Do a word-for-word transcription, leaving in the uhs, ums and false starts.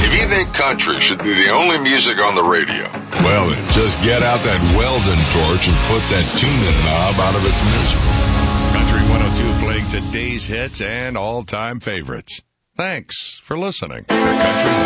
If you think country should be the only music on the radio, well, then just get out that Weldon torch and put that tuning knob out of its misery. Country one oh two playing today's hits and all-time favorites. Thanks for listening to Country